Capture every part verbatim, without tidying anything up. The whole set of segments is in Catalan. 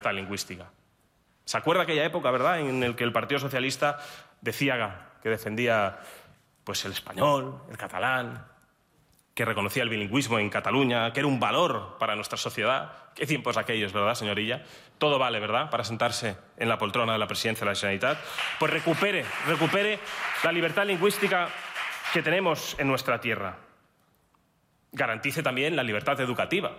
libertad lingüística. ¿Se acuerda aquella época, verdad?, en la que el Partido Socialista decía que defendía pues, el español, el catalán, que reconocía el bilingüismo en Cataluña, que era un valor para nuestra sociedad. Qué tiempos aquellos, ¿verdad, señor Illa? Todo vale, ¿verdad?, para sentarse en la poltrona de la presidencia de la Generalitat. Pues recupere, recupere la libertad lingüística que tenemos en nuestra tierra. Garantice también la libertad educativa.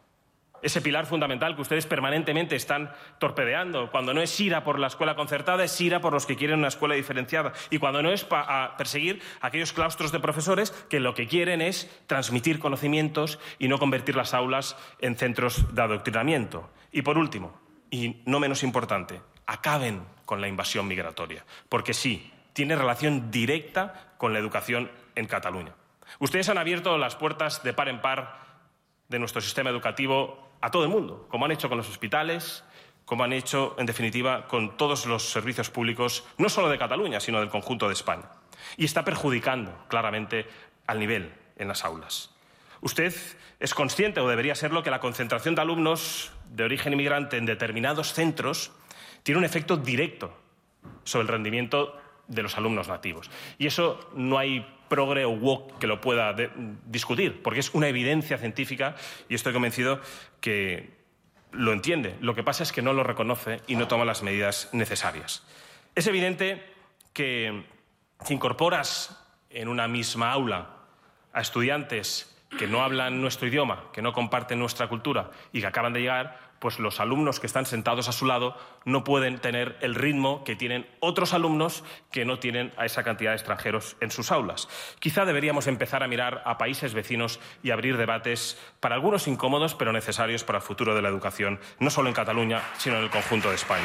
Ese pilar fundamental que ustedes permanentemente están torpedeando. Cuando no es ira por la escuela concertada, es ira por los que quieren una escuela diferenciada. Y cuando no es para perseguir a aquellos claustros de profesores que lo que quieren es transmitir conocimientos y no convertir las aulas en centros de adoctrinamiento. Y por último, y no menos importante, acaben con la invasión migratoria. Porque sí, tiene relación directa con la educación en Cataluña. Ustedes han abierto las puertas de par en par de nuestro sistema educativo a todo el mundo, como han hecho con los hospitales, como han hecho, en definitiva, con todos los servicios públicos, no solo de Cataluña, sino del conjunto de España. Y está perjudicando claramente al nivel en las aulas. Usted es consciente, o debería serlo, que la concentración de alumnos de origen inmigrante en determinados centros tiene un efecto directo sobre el rendimiento de los alumnos nativos. Y eso no hay progre o woke que lo pueda de, discutir, porque es una evidencia científica y estoy convencido que lo entiende. Lo que pasa es que no lo reconoce y no toma las medidas necesarias. Es evidente que si incorporas en una misma aula a estudiantes que no hablan nuestro idioma, que no comparten nuestra cultura y que acaban de llegar, pues los alumnos que están sentados a su lado no pueden tener el ritmo que tienen otros alumnos que no tienen a esa cantidad de extranjeros en sus aulas. Quizá deberíamos empezar a mirar a países vecinos y abrir debates, para algunos incómodos, pero necesarios para el futuro de la educación, no solo en Cataluña, sino en el conjunto de España.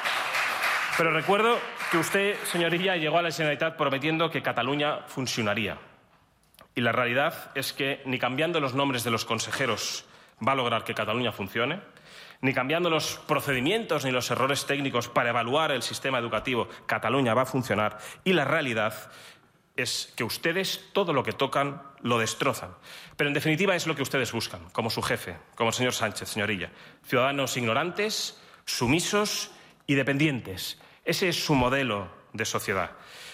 Pero recuerdo que usted, señoría, llegó a la Generalitat prometiendo que Cataluña funcionaría. Y la realidad es que ni cambiando los nombres de los consejeros va a lograr que Cataluña funcione, ni cambiando los procedimientos ni los errores técnicos para evaluar el sistema educativo, Cataluña va a funcionar. Y la realidad es que ustedes todo lo que tocan lo destrozan. Pero en definitiva es lo que ustedes buscan, como su jefe, como el señor Sánchez, señorilla. Ciudadanos ignorantes, sumisos y dependientes. Ese es su modelo de sociedad.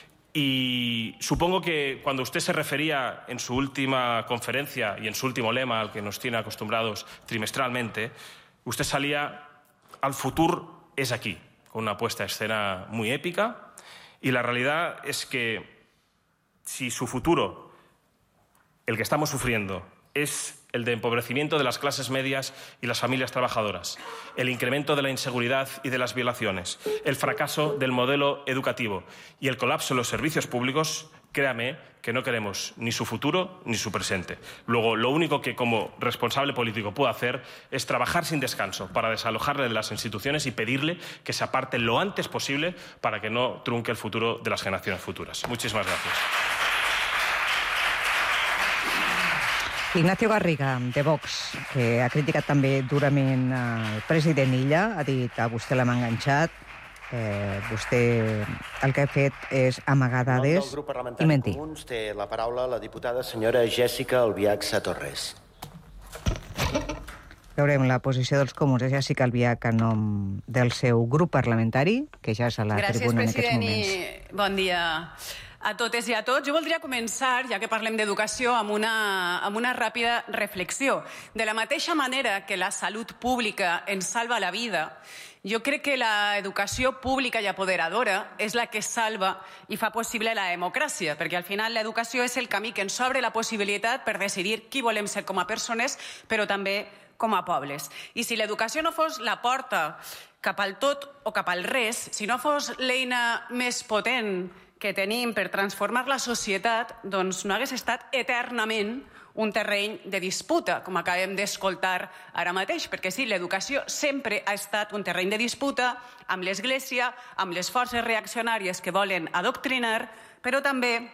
Y supongo que cuando usted se refería en su última conferencia y en su último lema, al que nos tiene acostumbrados trimestralmente, usted salía al futuro es aquí, con una puesta a escena muy épica. Y la realidad es que si su futuro, el que estamos sufriendo, es el de empobrecimiento de las clases medias y las familias trabajadoras, el incremento de la inseguridad y de las violaciones, el fracaso del modelo educativo y el colapso de los servicios públicos, créame que no queremos ni su futuro ni su presente. Luego, lo único que como responsable político puedo hacer es trabajar sin descanso para desalojarle de las instituciones y pedirle que se aparte lo antes posible para que no trunque el futuro de las generaciones futuras. Muchísimas gracias. Ignacio Garriga, de Vox, que ha criticat també durament el president Illa, ha dit a vostè l'hem enganxat, eh, vostè el que ha fet és amagar dades i mentir. Comuns, té la paraula la diputada senyora Jèssica Albiach Satorres. Veurem la posició dels comuns de Jèssica Albiach en nom del seu grup parlamentari, que ja és a la Gràcies, tribuna en aquests moments. Gràcies, president, i bon dia a totes i a tots. Jo voldria començar, ja que parlem d'educació, amb una, amb una ràpida reflexió. De la mateixa manera que la salut pública ens salva la vida, jo crec que l'educació pública i apoderadora és la que salva i fa possible la democràcia, perquè al final l'educació és el camí que ens obre la possibilitat per decidir qui volem ser com a persones, però també com a pobles. I si l'educació no fos la porta cap al tot o cap al res, si no fos l'eina més potent que tenim per transformar la societat, doncs no hagués estat eternament un terreny de disputa, com acabem d'escoltar ara mateix, perquè sí, l'educació sempre ha estat un terreny de disputa amb l'Església, amb les forces reaccionàries que volen adoctrinar, però també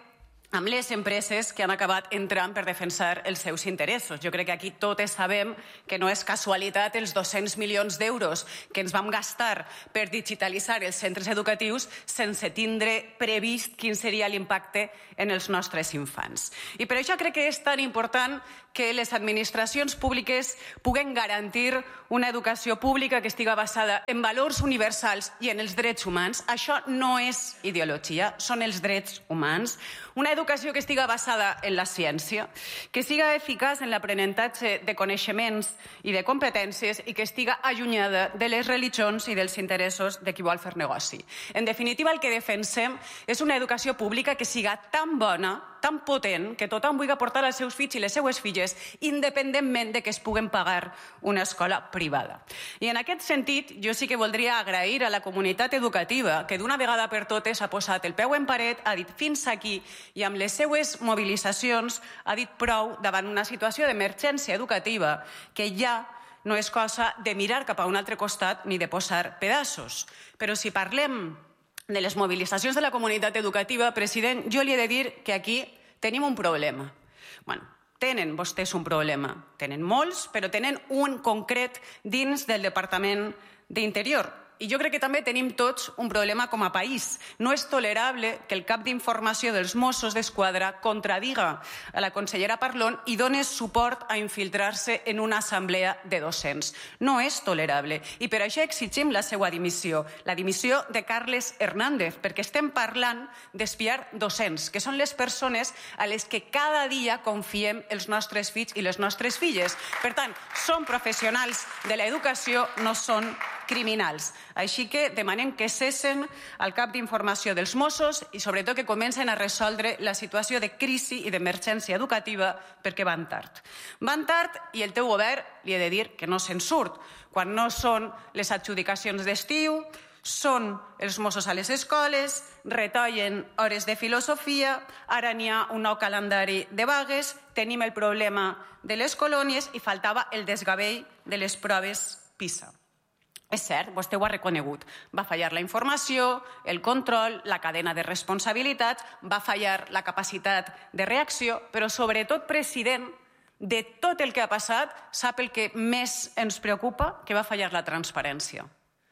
amb les empreses que han acabat entrant per defensar els seus interessos. Jo crec que aquí totes sabem que no és casualitat els dos-cents milions d'euros que ens vam gastar per digitalitzar els centres educatius sense tindre previst quin seria l'impacte en els nostres infants. I per això crec que és tan important que les administracions públiques puguen garantir una educació pública que estigui basada en valors universals i en els drets humans. Això no és ideologia, són els drets humans. Una educació que estigui basada en la ciència, que siga eficaç en l'aprenentatge de coneixements i de competències i que estigui allunyada de les religions i dels interessos de qui vol fer negoci. En definitiva, el que defensem és una educació pública que siga tan bona, tan potent, que tothom vulgui portar els seus fills i les seues filles, independentment de que es puguen pagar una escola privada. I en aquest sentit, jo sí que voldria agrair a la comunitat educativa que d'una vegada per totes ha posat el peu en paret, ha dit fins aquí, i amb les seues mobilitzacions ha dit prou davant una situació d'emergència educativa que ja no és cosa de mirar cap a un altre costat ni de posar pedaços. Però si parlem de les mobilitzacions de la comunitat educativa, president, jo li he de dir que aquí tenim un problema. Bueno, tenen vostès un problema. Tenen molts, però tenen un concret dins del Departament d'Interior. I jo crec que també tenim tots un problema com a país. No és tolerable que el cap d'informació dels Mossos d'Esquadra contradiga a la consellera Parlon i doni suport a infiltrar-se en una assemblea de docents. No és tolerable. I per això exigim la seva dimissió, la dimissió de Carles Hernández, perquè estem parlant d'espiar docents, que són les persones a les que cada dia confiem els nostres fills i les nostres filles. Per tant, són professionals de l'educació, no són criminals. Així que demanem que cessen el cap d'informació dels Mossos i sobretot que comencen a resoldre la situació de crisi i d'emergència educativa perquè van tard. Van tard i el teu govern li he de dir que no se'n surt. Quan no són les adjudicacions d'estiu, són els Mossos a les escoles, retallen hores de filosofia, ara n'hi ha un nou calendari de vagues, tenim el problema de les colònies i faltava el desgavell de les proves PISA. És cert, vostè ho ha reconegut. Va fallar la informació, el control, la cadena de responsabilitats, va fallar la capacitat de reacció, però sobretot, president, de tot el que ha passat, sap el que més ens preocupa? Que va fallar la transparència.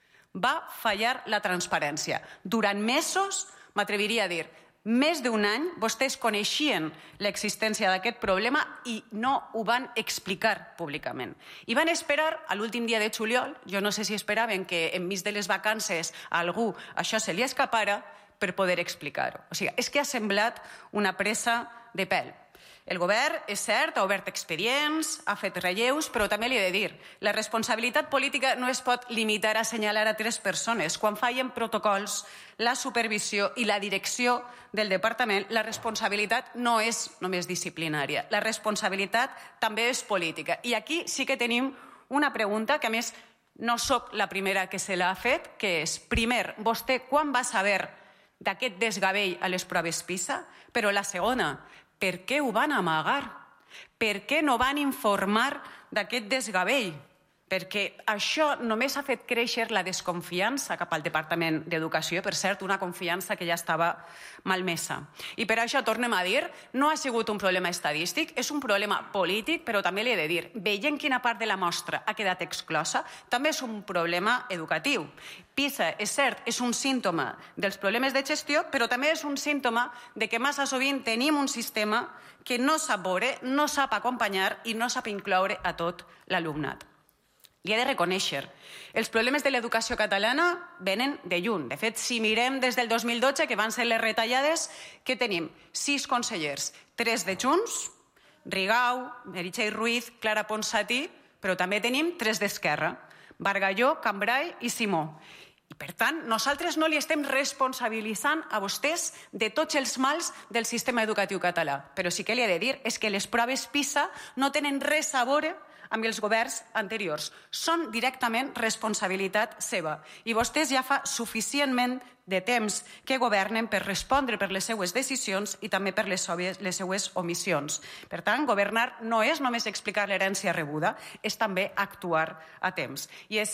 Va fallar la transparència. Durant mesos, m'atreviria a dir, més d'un any, vostès coneixien l'existència d'aquest problema i no ho van explicar públicament. I van esperar a l'últim dia de juliol, jo no sé si esperaven que enmig de les vacances a algú això se li escapara per poder explicar-ho. O sigui, és que ha semblat una presa de pèl. El govern, és cert, ha obert expedients, ha fet relleus, però també li he de dir, la responsabilitat política no es pot limitar a assenyalar a tres persones. Quan fallen protocols, la supervisió i la direcció del departament, la responsabilitat no és només disciplinària, la responsabilitat també és política. I aquí sí que tenim una pregunta que, a més, no sóc la primera que se l'ha fet, que és, primer, vostè quan va saber d'aquest desgavell a les proves PISA? Però la segona, per què ho van amagar? Per què no van informar d'aquest desgavell? Perquè això només ha fet créixer la desconfiança cap al Departament d'Educació, per cert, una confiança que ja estava malmesa. I per això, tornem a dir, no ha sigut un problema estadístic, és un problema polític, però també li he de dir, veient quina part de la mostra ha quedat exclosa, també és un problema educatiu. PISA, és cert, és un símptoma dels problemes de gestió, però també és un símptoma de que massa sovint tenim un sistema que no sap veure, no sap acompanyar i no sap incloure a tot l'alumnat. Li he de reconèixer, els problemes de l'educació catalana venen de lluny. De fet, si mirem des del dos mil dotze, que van ser les retallades, què tenim? Sis consellers, tres de Junts, Rigau, Meritxell Ruiz, Clara Ponsatí, però també tenim tres d'Esquerra, Bargalló, Cambray i Simó. I, per tant, nosaltres no li estem responsabilitzant a vostès de tots els mals del sistema educatiu català. Però sí que li he de dir és que les proves PISA no tenen res a veure amb els governs anteriors. Són directament responsabilitat seva. I vostès ja fa suficientment de temps que governen per respondre per les seues decisions i també per les seues omissions. Per tant, governar no és només explicar l'herència rebuda, és també actuar a temps. I és cert,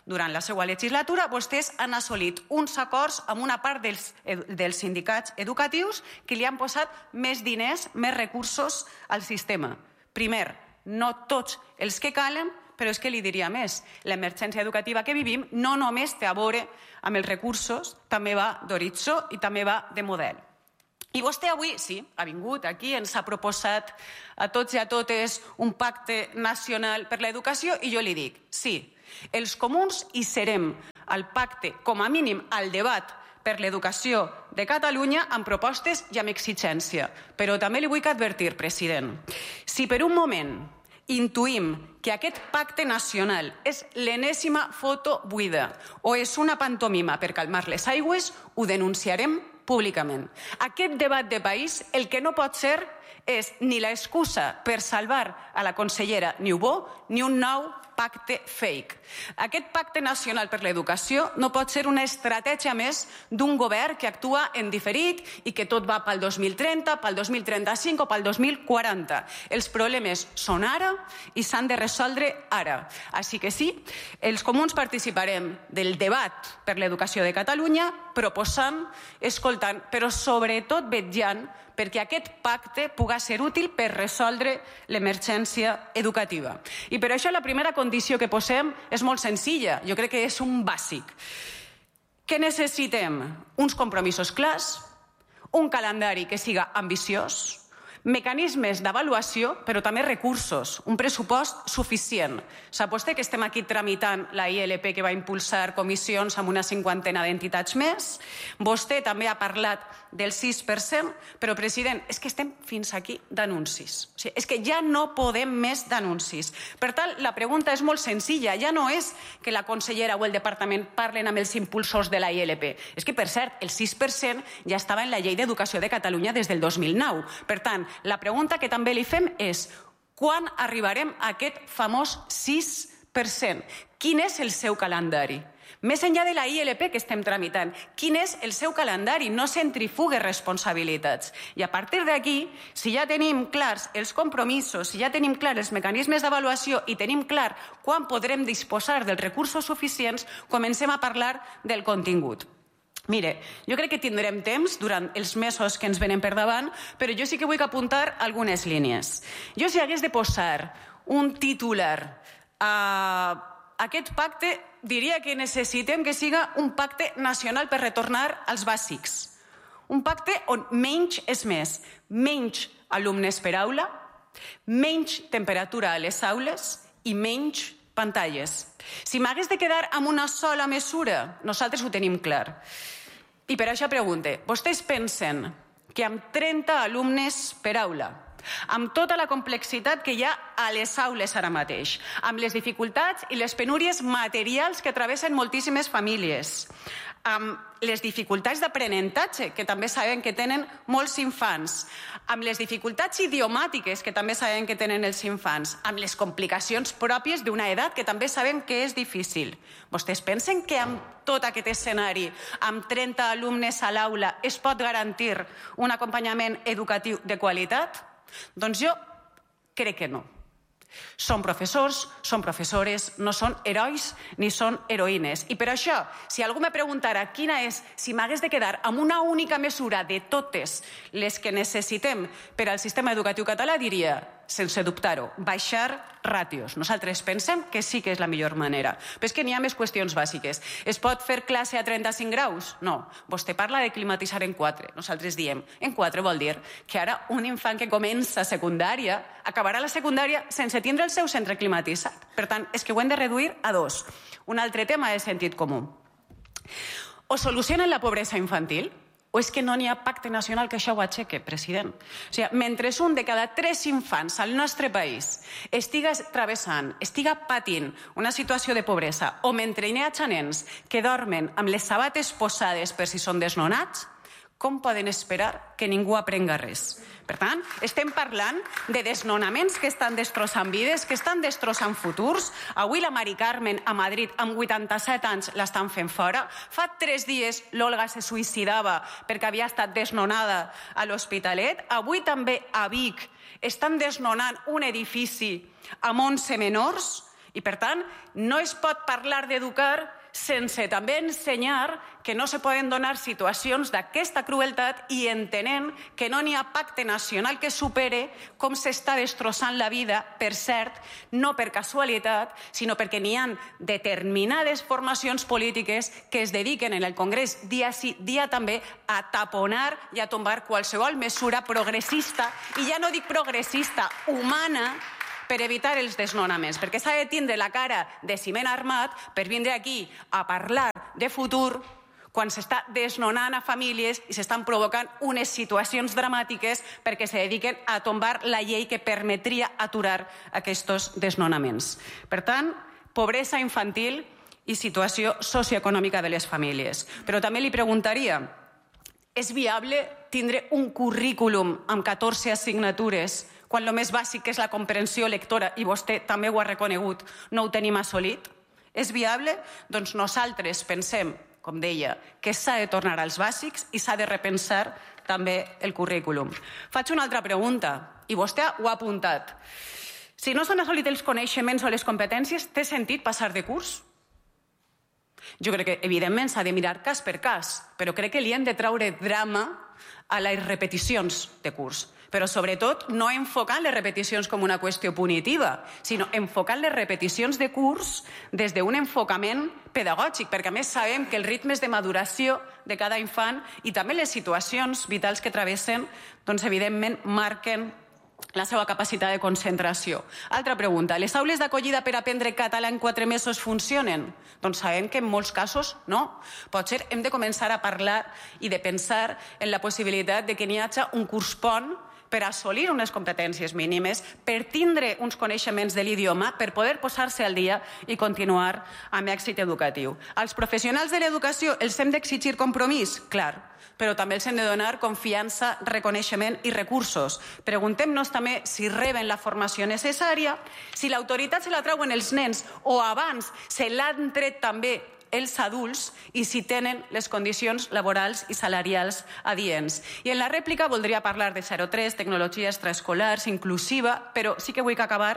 Durant la seva legislatura, vostès han assolit uns acords amb una part dels, dels sindicats educatius que li han posat més diners, més recursos al sistema. Primer, no tots els que calen, però és que li diria més. L'emergència educativa que vivim no només té a veure amb els recursos, també va d'horitzó i també va de model. I vostè avui, sí, ha vingut aquí, ens ha proposat a tots i a totes un pacte nacional per l'educació i jo li dic, sí, els comuns hi serem al pacte, com a mínim al debat per l'educació de Catalunya amb propostes i amb exigència. Però també li vull advertir, president, si per un moment intuïm que aquest pacte nacional és l'enèsima foto buida o és una pantomima per calmar les aigües, ho denunciarem públicament. Aquest debat de país el que no pot ser és ni l'excusa per salvar a la consellera Niubó ni un nou pacte fake. Aquest pacte nacional per l'educació no pot ser una estratègia més d'un govern que actua en diferit i que tot va pel dos mil trenta, pel dos mil trenta-cinc o pel dos mil quaranta. Els problemes són ara i s'han de resoldre ara. Així que sí, els comuns participarem del debat per l'educació de Catalunya, proposant, escoltant, però sobretot vetllant perquè aquest pacte pugui ser útil per resoldre l'emergència educativa. I per això la primera condició que posem és molt senzilla, jo crec que és un bàsic. Què necessitem? Uns compromisos clars, un calendari que siga ambiciós, mecanismes d'avaluació, però també recursos, un pressupost suficient. Sap vostè que estem aquí tramitant la I L P que va impulsar comissions amb una cinquantena d'entitats més. Vostè també ha parlat del sis per cent, però, president, és que estem fins aquí d'anuncis. O sigui, és que ja no podem més d'anuncis. Per tant, la pregunta és molt senzilla. Ja no és que la consellera o el departament parlen amb els impulsors de la I L P. És que, per cert, el sis per cent ja estava en la Llei d'Educació de Catalunya des del dos mil nou. Per tant, la pregunta que també li fem és quan arribarem a aquest famós sis per cent? Quin és el seu calendari? Més enllà de la I L P que estem tramitant, quin és el seu calendari? No centrifugue responsabilitats. I a partir d'aquí, si ja tenim clars els compromisos, si ja tenim clars els mecanismes d'avaluació i tenim clar quan podrem disposar dels recursos suficients, comencem a parlar del contingut. Mire, jo crec que tindrem temps durant els mesos que ens venen per davant, però jo sí que vull apuntar algunes línies. Jo si hagués de posar un titular a aquest pacte, diria que necessitem que siga un pacte nacional per retornar als bàsics. Un pacte on menys és més. Menys alumnes per aula, menys temperatura a les aules i menys pantalles. Si m'hagués de quedar amb una sola mesura, nosaltres ho tenim clar. I per això pregunte, vostès pensen que amb trenta alumnes per aula, amb tota la complexitat que hi ha a les aules ara mateix, amb les dificultats i les penúries materials que travessen moltíssimes famílies, amb les dificultats d'aprenentatge, que també sabem que tenen molts infants, amb les dificultats idiomàtiques, que també sabem que tenen els infants, amb les complicacions pròpies d'una edat que també sabem que és difícil. Vostès pensen que amb tot aquest escenari, amb trenta alumnes a l'aula, es pot garantir un acompanyament educatiu de qualitat? Doncs jo crec que no. Són professors, són professores, no són herois ni són heroïnes. I per això, si algú me preguntara quina és, si m'hagués de quedar amb una única mesura de totes les que necessitem per al sistema educatiu català, diria, sense dubtar-ho, baixar ràtios. Nosaltres pensem que sí que és la millor manera. Però és que n'hi ha més qüestions bàsiques. Es pot fer classe a trenta-cinc graus? No. Vostè parla de climatitzar en quatre. Nosaltres diem, en quatre vol dir que ara un infant que comença secundària acabarà la secundària sense tindre el seu centre climatitzat. Per tant, és que ho hem de reduir a dos. Un altre tema de sentit comú. O solucionen la pobresa infantil, o és que no n'hi ha pacte nacional que això ho aixeque, president? O sigui, mentre un de cada tres infants al nostre país estiga travessant, estiga patint una situació de pobresa, o mentre hi ha nens que dormen amb les sabates posades per si són desnonats, com poden esperar que ningú aprenga res? Per tant, estem parlant de desnonaments que estan destrossant vides, que estan destrossant futurs. Avui la Mari Carmen a Madrid, amb vuitanta-set anys, l'estan fent fora. Fa tres dies l'Olga se suïcidava perquè havia estat desnonada a l'Hospitalet. Avui també a Vic estan desnonant un edifici amb onze menors I, per tant, no es pot parlar d'educar sense també ensenyar que no se poden donar situacions d'aquesta crueltat i entenent que no n'hi ha pacte nacional que supere com s'està destrossant la vida, per cert, no per casualitat, sinó perquè n'hi ha determinades formacions polítiques que es dediquen en el Congrés dia sí, dia també a taponar i a tombar qualsevol mesura progressista, i ja no dic progressista, humana, per evitar els desnonaments, perquè s'ha de tindre la cara de ciment armat per vindre aquí a parlar de futur quan s'està desnonant a famílies i s'estan provocant unes situacions dramàtiques perquè se dediquen a tombar la llei que permetria aturar aquests desnonaments. Per tant, pobresa infantil i situació socioeconòmica de les famílies. Però també li preguntaria, és viable tindre un currículum amb catorze assignatures quan el més bàsic, que és la comprensió lectora, i vostè també ho ha reconegut, no ho tenim assolit? És viable? Doncs nosaltres pensem, com deia, que s'ha de tornar als bàsics i s'ha de repensar també el currículum. Faig una altra pregunta, i vostè ho ha apuntat. Si no s'han assolit els coneixements o les competències, té sentit passar de curs? Jo crec que, evidentment, s'ha de mirar cas per cas, però crec que li hem de traure drama a les repeticions de curs. Però, sobretot, no enfocant les repeticions com una qüestió punitiva, sinó enfocant les repeticions de curs des d'un enfocament pedagògic, perquè, a més, sabem que els ritmes de maduració de cada infant i també les situacions vitals que travessen, doncs, evidentment, marquen la seva capacitat de concentració. Altra pregunta, les aules d'acollida per aprendre català en quatre mesos funcionen? Doncs sabem que en molts casos no. Potser hem de començar a parlar i de pensar en la possibilitat de que n'hi hagi un curs pont per assolir unes competències mínimes, per tindre uns coneixements de l'idioma, per poder posar-se al dia i continuar amb èxit educatiu. Als professionals de l'educació els hem d'exigir compromís? Clar, però també els hem de donar confiança, reconeixement i recursos. Preguntem-nos també si reben la formació necessària, si l'autoritat se la trauen els nens o abans se l'han tret també els adults i si tenen les condicions laborals i salarials adients. I en la rèplica voldria parlar de zero tres, tecnologia extraescolars, inclusiva, però sí que vull acabar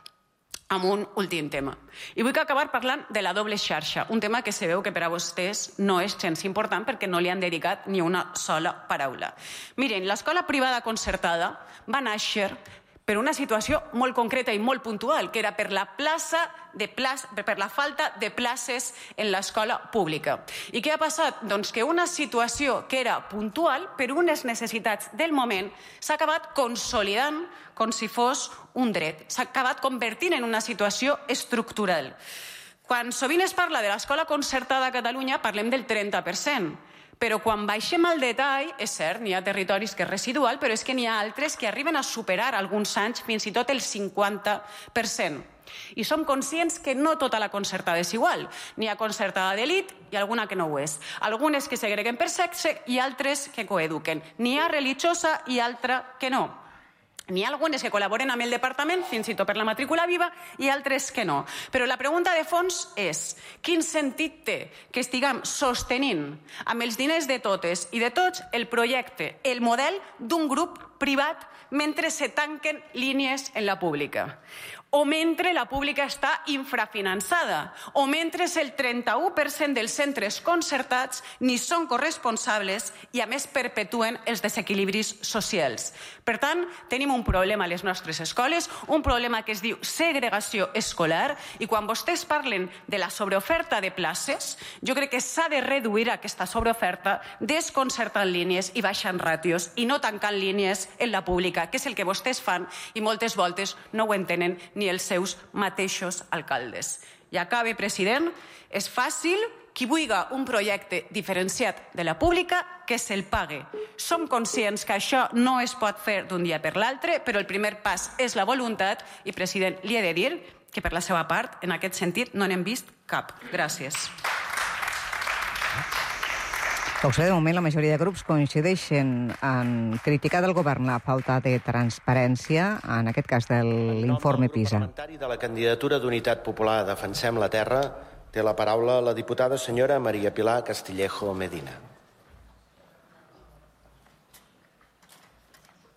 amb un últim tema. I vull acabar parlant de la doble xarxa, un tema que se veu que per a vostès no és gens important perquè no li han dedicat ni una sola paraula. Miren, l'escola privada concertada va néixer per una situació molt concreta i molt puntual, que era per la plaça de plaç, per la falta de places en l'escola pública. I què ha passat? Doncs que una situació que era puntual per unes necessitats del moment s'ha acabat consolidant com si fos un dret. S'ha acabat convertint en una situació estructural. Quan sovint es parla de l'escola concertada a Catalunya, parlem del trenta per cent. Però quan baixem al detall, és cert, n'hi ha territoris que és residual, però és que n'hi ha altres que arriben a superar alguns anys fins i tot el cinquanta per cent. I som conscients que no tota la concertada és igual. N'hi ha concertada d'elit i alguna que no ho és. Algunes que segreguen per sexe i altres que coeduquen. N'hi ha religiosa i altra que no. N'hi ha algunes que col·laboren amb el departament, fins i tot per la matrícula viva, i altres que no. Però la pregunta de fons és, quin sentit té que estiguem sostenint amb els diners de totes i de tots el projecte, el model d'un grup privat mentre se tanquen línies en la pública? O mentre la pública està infrafinançada, o mentre el trenta-u per cent dels centres concertats ni són corresponsables i, a més, perpetuen els desequilibris socials. Per tant, tenim un problema a les nostres escoles, un problema que es diu segregació escolar, i quan vostès parlen de la sobreoferta de places, jo crec que s'ha de reduir aquesta sobreoferta desconcertant línies i baixant ràtios i no tancant línies en la pública, que és el que vostès fan i moltes voltes no ho entenen ni els seus mateixos alcaldes. I acabe, president, és fàcil qui vulgui un projecte diferenciat de la pública que se'l pague. Som conscients que això no es pot fer d'un dia per l'altre, però el primer pas és la voluntat i, president, li he de dir que per la seva part, en aquest sentit, no n'hem vist cap. Gràcies. Com sé, de moment la majoria de grups coincideixen en criticar del govern la falta de transparència, en aquest cas de l'informe PISA. En nom del grup parlamentari de la candidatura d'Unitat Popular Defensem la Terra, té la paraula la diputada senyora Maria Pilar Castillejo Medina.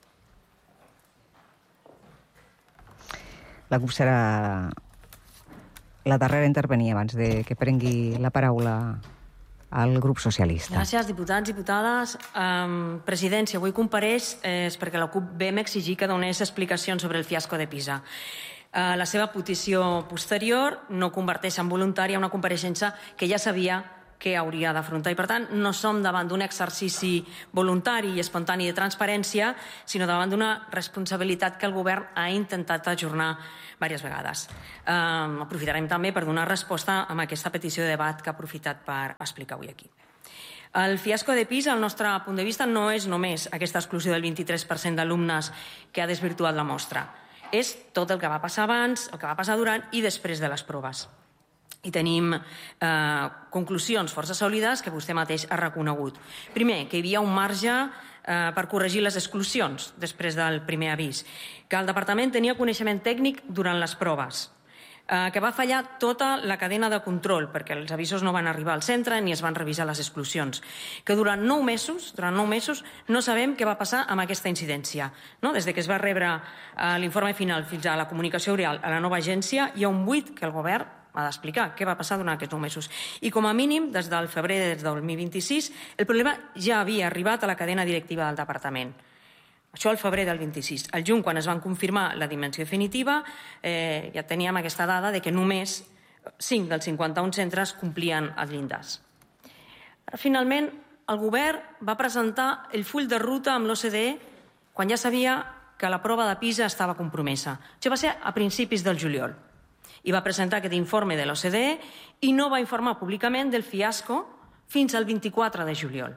La CUP serà la darrera intervenir abans de que prengui la paraula al grup socialista. Gràcies, diputats, diputades. Um, president, si avui compareix és perquè la CUP ve m'exigir que donés explicacions sobre el fiasco de Pisa. Uh, la seva petició posterior no converteix en voluntària una compareixença que ja sabia que hauria d'afrontar. I, per tant, no som davant d'un exercici voluntari i espontani de transparència, sinó davant d'una responsabilitat que el govern ha intentat ajornar diverses vegades. Um, aprofitarem també per donar resposta a aquesta petició de debat que ha aprofitat per explicar avui aquí. El fiasco de Pisa, al nostre punt de vista, no és només aquesta exclusió del vint-i-tres per cent d'alumnes que ha desvirtuat la mostra. És tot el que va passar abans, el que va passar durant i després de les proves. I tenim eh, conclusions força sòlides que vostè mateix ha reconegut. Primer, que hi havia un marge eh, per corregir les exclusions després del primer avís, que el departament tenia coneixement tècnic durant les proves, eh, que va fallar tota la cadena de control perquè els avisos no van arribar al centre ni es van revisar les exclusions, que durant nou mesos, durant nou mesos no sabem què va passar amb aquesta incidència. No? Des de que es va rebre eh, l'informe final fins a la comunicació oral a la nova agència hi ha un buit que el govern ha d'explicar què va passar durant aquests nou mesos. I com a mínim, des del febrer del dos mil vint-i-sis, el problema ja havia arribat a la cadena directiva del departament. Això al febrer del vint-i-sis. Al juny, quan es van confirmar la dimensió definitiva, eh, ja teníem aquesta dada de que només cinc dels cinquanta-un centres complien els llindars. Finalment, el govern va presentar el full de ruta amb l'O C D E quan ja sabia que la prova de Pisa estava compromesa. Això va ser a principis del juliol. I va presentar aquest informe de l'O C D E i no va informar públicament del fiasco fins al vint-i-quatre de juliol.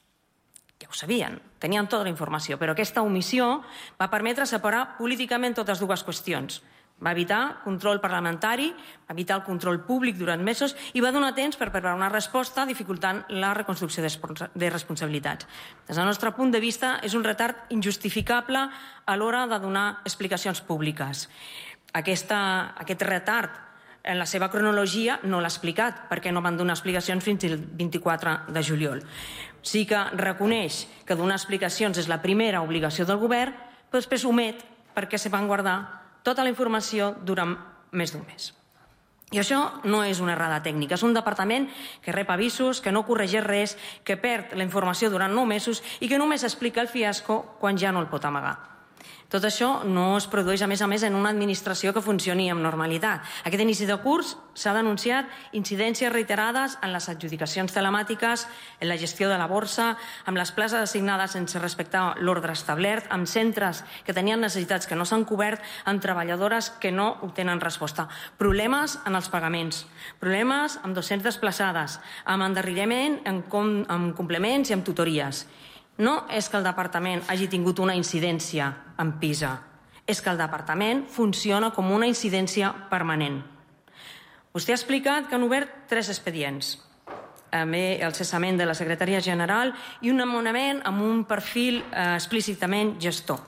Ja ho sabien, tenien tota la informació, però aquesta omissió va permetre separar políticament totes dues qüestions. Va evitar control parlamentari, va evitar el control públic durant mesos i va donar temps per preparar una resposta dificultant la reconstrucció de responsabilitats. Des del nostre punt de vista, és un retard injustificable a l'hora de donar explicacions públiques. Aquesta, aquest retard en la seva cronologia no l'ha explicat perquè no van donar explicacions fins al vint-i-quatre de juliol. Sí que reconeix que donar explicacions és la primera obligació del govern, però després omet perquè se van guardar tota la informació durant més d'un mes. I això no és una errada tècnica, és un departament que rep avisos, que no corregeix res, que perd la informació durant nou mesos i que només explica el fiasco quan ja no el pot amagar. Tot això no es produeix, a més a més, en una administració que funcioni amb normalitat. Aquest inici de curs s'ha denunciat incidències reiterades en les adjudicacions telemàtiques, en la gestió de la borsa, amb les places assignades sense respectar l'ordre establert, amb centres que tenien necessitats que no s'han cobert, amb treballadores que no obtenen resposta. Problemes en els pagaments, problemes amb docents desplaçades, amb endarreriment en, com, amb complements i amb tutories. No és que el departament hagi tingut una incidència en Pisa, és que el departament funciona com una incidència permanent. Vostè ha explicat que han obert tres expedients. També el cessament de la secretària general i un nomenament amb un perfil eh, explícitament gestor.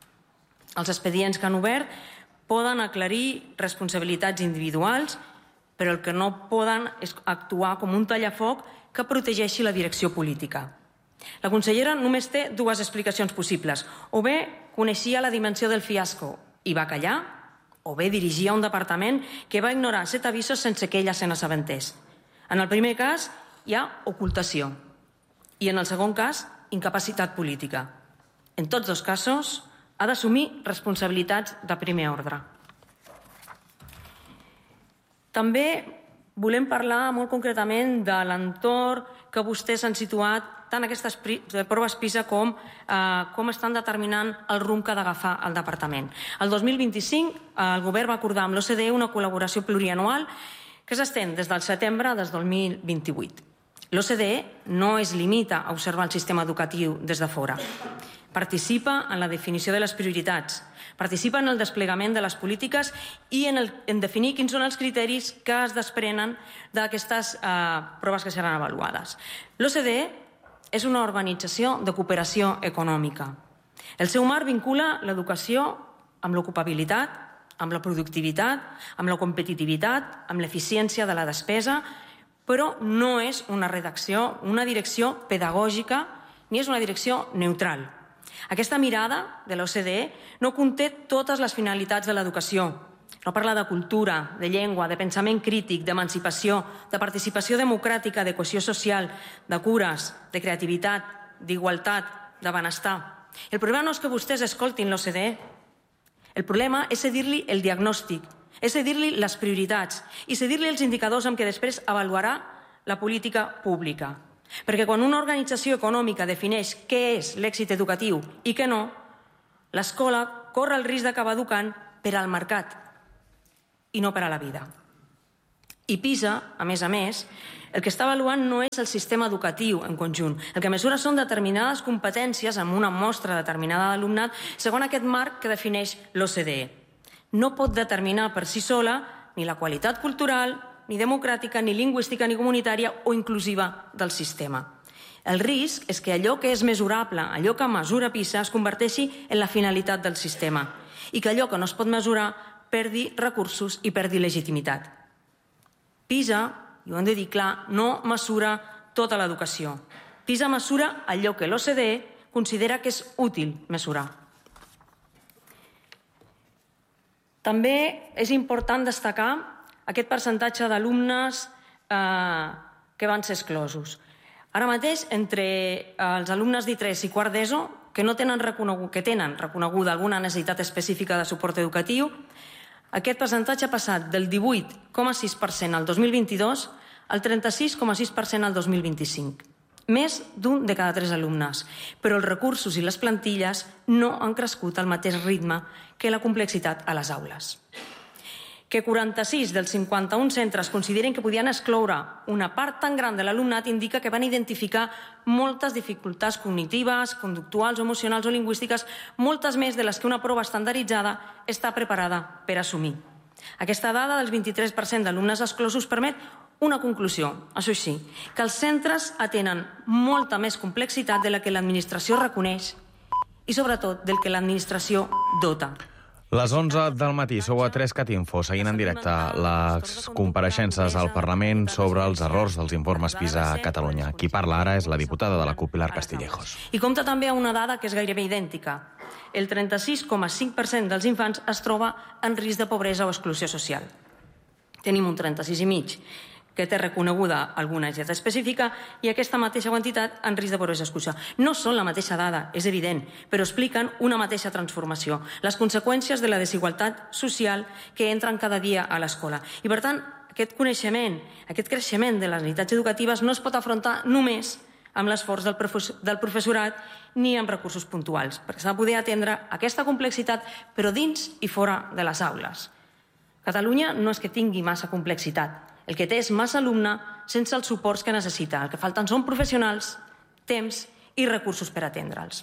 Els expedients que han obert poden aclarir responsabilitats individuals, però el que no poden és actuar com un tallafoc que protegeixi la direcció política. La consellera només té dues explicacions possibles. O bé coneixia la dimensió del fiasco i va callar, o bé dirigia un departament que va ignorar set avisos sense que ella se n'assabentés. En el primer cas hi ha ocultació i en el segon cas incapacitat política. En tots dos casos ha d'assumir responsabilitats de primer ordre. També volem parlar molt concretament de l'entorn que vostès han situat tant aquestes proves PISA com eh, com estan determinant el rumb que ha d'agafar el departament. El dos mil vint-i-cinc el govern va acordar amb l'O C D E una col·laboració plurianual que s'estén des del setembre del dos mil vint-i-vuit. L'O C D E no es limita a observar el sistema educatiu des de fora. Participa en la definició de les prioritats, participa en el desplegament de les polítiques i en, el, en definir quins són els criteris que es desprenen d'aquestes eh, proves que seran avaluades. L'O C D E és una organització de cooperació econòmica. El seu marc vincula l'educació amb l'ocupabilitat, amb la productivitat, amb la competitivitat, amb l'eficiència de la despesa, però no és una redacció, una direcció pedagògica ni és una direcció neutral. Aquesta mirada de l'O C D E no conté totes les finalitats de l'educació, no parla de cultura, de llengua, de pensament crític, d'emancipació, de participació democràtica, de cohesió social, de cures, de creativitat, d'igualtat, de benestar. El problema no és que vostès escoltin l'O C D E. El problema és cedir-li el diagnòstic, és cedir-li les prioritats i cedir-li els indicadors amb què després avaluarà la política pública. Perquè quan una organització econòmica defineix què és l'èxit educatiu i què no, l'escola corre el risc d'acabar educant per al mercat i no per a la vida. I PISA, a més a més, el que està avaluant no és el sistema educatiu en conjunt. El que mesura són determinades competències amb una mostra determinada d'alumnat segons aquest marc que defineix l'O C D E. No pot determinar per si sola ni la qualitat cultural, ni democràtica, ni lingüística, ni comunitària o inclusiva del sistema. El risc és que allò que és mesurable, allò que mesura PISA, es converteixi en la finalitat del sistema i que allò que no es pot mesurar perdi recursos i perdi legitimitat. PISA, i ho hem de dir clar, no mesura tota l'educació. PISA mesura allò que l'O C D E considera que és útil mesurar. També és important destacar aquest percentatge d'alumnes eh, que van ser exclosos. Ara mateix, entre els alumnes d'I tres i quart d'ESO, que, no tenen reconegut, que tenen reconeguda alguna necessitat específica de suport educatiu, aquest percentatge ha passat del divuit coma sis per cent al dos mil vint-i-dos al trenta-sis coma sis per cent al dos mil vint-i-cinc. Més d'un de cada tres alumnes, però els recursos i les plantilles no han crescut al mateix ritme que la complexitat a les aules. Que quaranta-sis dels cinquanta-un centres consideren que podien excloure una part tan gran de l'alumnat indica que van identificar moltes dificultats cognitives, conductuals, emocionals o lingüístiques, moltes més de les que una prova estandarditzada està preparada per assumir. Aquesta dada del vint-i-tres per cent d'alumnes exclosos permet una conclusió, això sí, que els centres atenen molta més complexitat de la que l'administració reconeix i, sobretot, del que l'administració dota. Les onze del matí, sou a tres cat info, seguint en directe les compareixences al Parlament sobre els errors dels informes PISA a Catalunya. Qui parla ara és la diputada de la CUP, Pilar Castillejos. I compta també una dada que és gairebé idèntica. El trenta-sis coma cinc per cent dels infants es troba en risc de pobresa o exclusió social. Tenim un trenta-sis i mig que té reconeguda alguna necessitat específica i aquesta mateixa quantitat en risc de pobresa i exclusió. No són la mateixa dada, és evident, però expliquen una mateixa transformació, les conseqüències de la desigualtat social que entren cada dia a l'escola. I, per tant, aquest coneixement, aquest creixement de les necessitats educatives no es pot afrontar només amb l'esforç del, del professorat ni amb recursos puntuals, perquè s'ha de poder atendre aquesta complexitat, però dins i fora de les aules. Catalunya no és que tingui massa complexitat. El que té és massa alumne sense els suports que necessita. El que falten són professionals, temps i recursos per atendre'ls.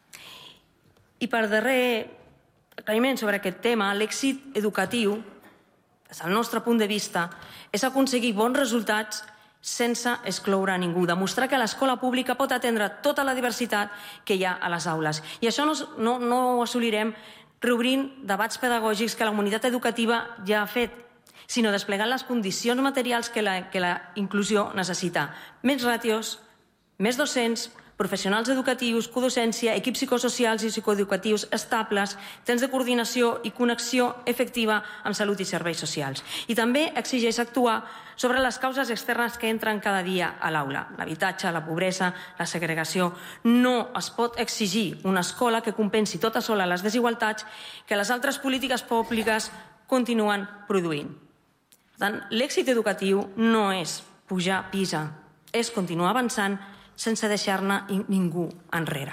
I per darrer aclariment sobre aquest tema, l'èxit educatiu, des del nostre punt de vista, és aconseguir bons resultats sense excloure a ningú, demostrar que l'escola pública pot atendre tota la diversitat que hi ha a les aules. I això no, no, no ho assolirem reobrint debats pedagògics que la comunitat educativa ja ha fet, sinó desplegant les condicions materials que la, que la inclusió necessita. Més ràtios, més docents, professionals educatius, codocència, equips psicosocials i psicoeducatius estables, temps de coordinació i connexió efectiva amb salut i serveis socials. I també exigeix actuar sobre les causes externes que entren cada dia a l'aula. L'habitatge, la pobresa, la segregació. No es pot exigir una escola que compensi tota sola les desigualtats que les altres polítiques públiques continuen produint. Per tant, l'èxit educatiu no és pujar PISA, és continuar avançant sense deixar-ne ningú enrere.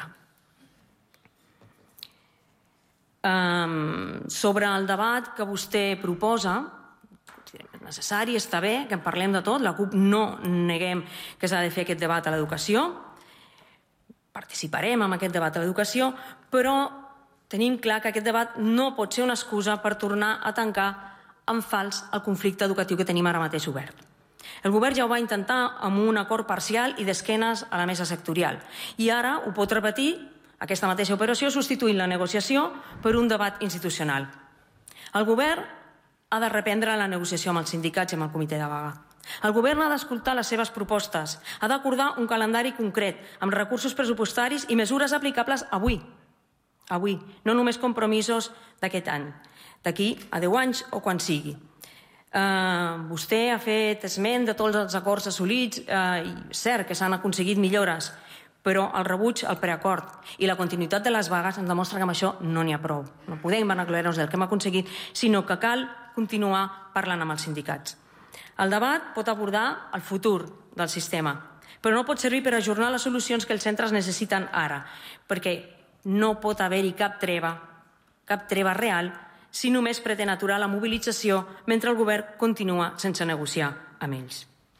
Um, sobre el debat que vostè proposa, és necessari, està bé, que en parlem de tot, la CUP no neguem que s'ha de fer aquest debat a l'educació, participarem en aquest debat a l'educació, però tenim clar que aquest debat no pot ser una excusa per tornar a tancar en fals el conflicte educatiu que tenim ara mateix obert. El govern ja ho va intentar amb un acord parcial i d'esquenes a la mesa sectorial. I ara ho pot repetir, aquesta mateixa operació, substituint la negociació per un debat institucional. El govern ha de reprendre la negociació amb els sindicats i amb el comitè de vaga. El govern ha d'escoltar les seves propostes, ha d'acordar un calendari concret amb recursos pressupostaris i mesures aplicables avui. avui, no només compromisos d'aquest any, d'aquí a deu anys o quan sigui. Uh, vostè ha fet esment de tots els acords assolits, uh, i és cert que s'han aconseguit millores, però el rebuig al preacord i la continuïtat de les vagues ens demostra que amb això no n'hi ha prou. No podem vanagloriar-nos del que hem aconseguit, sinó que cal continuar parlant amb els sindicats. El debat pot abordar el futur del sistema, però no pot servir per ajornar les solucions que els centres necessiten ara, perquè no pot haver-hi cap treva, cap treva real, si només pretén aturar la mobilització mentre el govern continua sense negociar amb ells.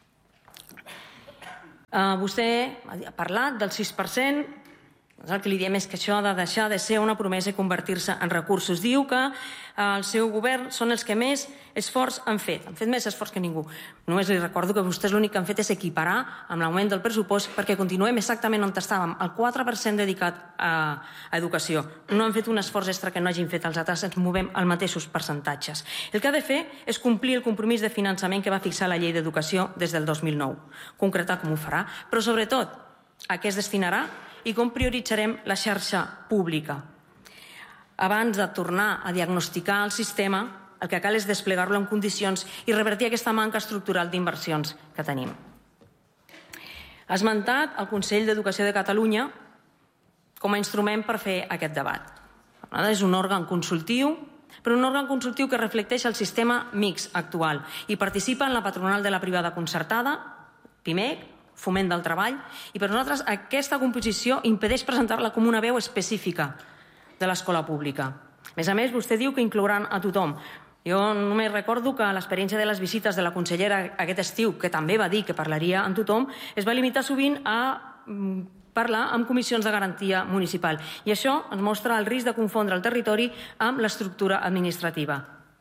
Uh, vostè ha parlat del sis per cent. El que li diem és que això ha de deixar de ser una promesa i convertir-se en recursos. Diu que el seu govern són els que més esforç han fet. Han fet més esforç que ningú. Només li recordo que vostès l'únic que han fet és equiparar amb l'augment del pressupost perquè continuem exactament on estàvem, el quatre per cent dedicat a, a educació. No han fet un esforç extra que no hagin fet els altres, ens movem als mateixos percentatges. El que ha de fer és complir el compromís de finançament que va fixar la llei d'educació des del dos mil nou. Concretar com ho farà, però sobretot a què es destinarà i com prioritzarem la xarxa pública. Abans de tornar a diagnosticar el sistema, el que cal és desplegar-lo en condicions i revertir aquesta manca estructural d'inversions que tenim. Ha esmentat el Consell d'Educació de Catalunya com a instrument per fer aquest debat. És un òrgan consultiu, però un òrgan consultiu que reflecteix el sistema mixt actual i participa en la patronal de la privada concertada, PIMEC, Foment del Treball, i per nosaltres aquesta composició impedeix presentar-la com una veu específica de l'escola pública. A més a més, vostè diu que inclouran a tothom. Jo només recordo que l'experiència de les visites de la consellera aquest estiu, que també va dir que parlaria amb tothom, es va limitar sovint a parlar amb comissions de garantia municipal. I això ens mostra el risc de confondre el territori amb l'estructura administrativa.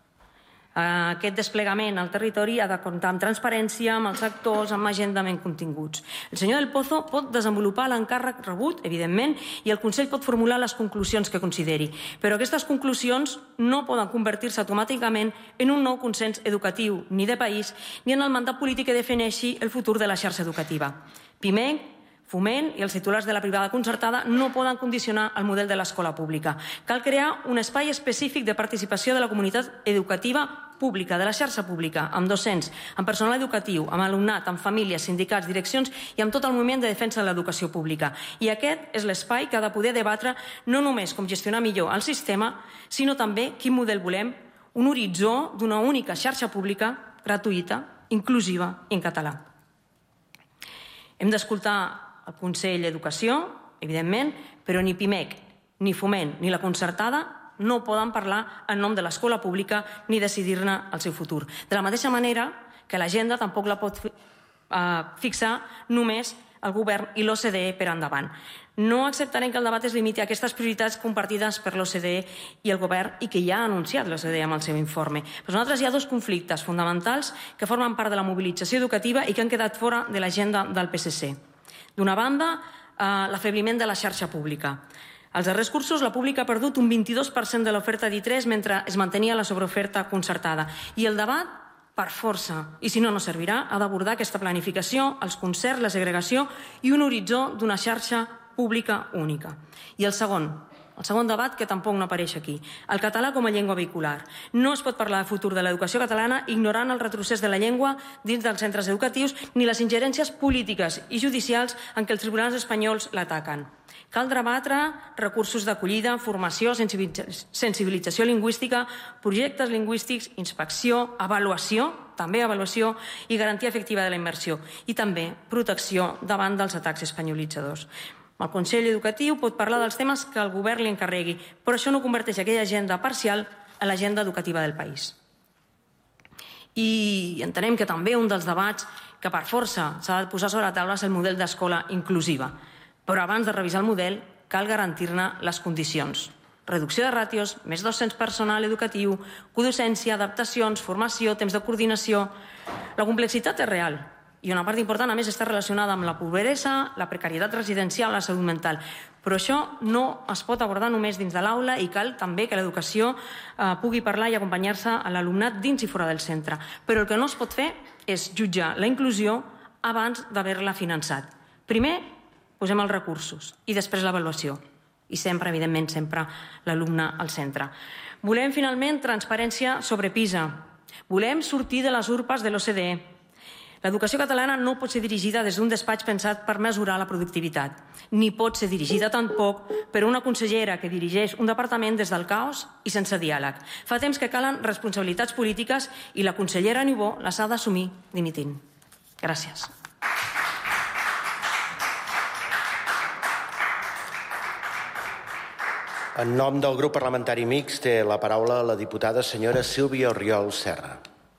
Aquest desplegament al territori ha de comptar amb transparència, amb els actors, amb agenda, amb continguts. El senyor del Pozo pot desenvolupar l'encàrrec rebut, evidentment, i el Consell pot formular les conclusions que consideri. Però aquestes conclusions no poden convertir-se automàticament en un nou consens educatiu, ni de país, ni en el mandat polític que defineixi el futur de la xarxa educativa. PIMEC, Foment i els titulars de la privada concertada no poden condicionar el model de l'escola pública. Cal crear un espai específic de participació de la comunitat educativa pública, de la xarxa pública, amb docents, amb personal educatiu, amb alumnat, amb famílies, sindicats, direccions i amb tot el moviment de defensa de l'educació pública. I aquest és l'espai que ha de poder debatre no només com gestionar millor el sistema, sinó també quin model volem, un horitzó d'una única xarxa pública gratuïta, inclusiva i en català. Hem d'escoltar el Consell d'Educació, evidentment, però ni PIMEC, ni Foment, ni la concertada no poden parlar en nom de l'escola pública ni decidir-ne el seu futur. De la mateixa manera que l'agenda tampoc la pot fixar només el govern i l'O C D E per endavant. No acceptarem que el debat es limiti a aquestes prioritats compartides per l'O C D E i el govern i que ja ha anunciat l'O C D E amb el seu informe. Per nosaltres hi ha dos conflictes fonamentals que formen part de la mobilització educativa i que han quedat fora de l'agenda del P S C. D'una banda, l'afebliment de la xarxa pública. Als darrers cursos, la pública ha perdut un vint-i-dos per cent de l'oferta d'I tres mentre es mantenia la sobreoferta concertada. I el debat, per força, i si no, no servirà, ha d'abordar aquesta planificació, els concerts, la segregació i un horitzó d'una xarxa pública única. I el segon, el segon debat que tampoc no apareix aquí, el català com a llengua vehicular. No es pot parlar de futur de l'educació catalana ignorant el retrocés de la llengua dins dels centres educatius ni les ingerències polítiques i judicials en què els tribunals espanyols l'ataquen. Cal debatre recursos d'acollida, formació, sensibilització lingüística, projectes lingüístics, inspecció, avaluació, també avaluació i garantia efectiva de la immersió i també protecció davant dels atacs espanyolitzadors. El Consell Educatiu pot parlar dels temes que el govern li encarregui, però això no converteix aquella agenda parcial en l'agenda educativa del país. I entenem que també un dels debats que per força s'ha de posar sobre la taula és el model d'escola inclusiva. Però abans de revisar el model cal garantir-ne les condicions. Reducció de ràtios, més docents personal educatiu, codocència, adaptacions, formació, temps de coordinació. La complexitat és real. I una part important, a més, està relacionada amb la pobresa, la precarietat residencial, la salut mental. Però això no es pot abordar només dins de l'aula i cal també que l'educació eh, pugui parlar i acompanyar-se a l'alumnat dins i fora del centre. Però el que no es pot fer és jutjar la inclusió abans d'haver-la finançat. Primer posem els recursos i després l'avaluació. i sempre, evidentment, sempre l'alumne al centre. Volem, finalment, transparència sobre PISA. Volem sortir de les urpes de l'O C D E. L'educació catalana no pot ser dirigida des d'un despatx pensat per mesurar la productivitat, ni pot ser dirigida tampoc per una consellera que dirigeix un departament des del caos i sense diàleg. Fa temps que calen responsabilitats polítiques i la consellera Niubó les ha d'assumir dimitint. Gràcies. En nom del grup parlamentari mixt té la paraula la diputada senyora Sílvia Orriol Serra.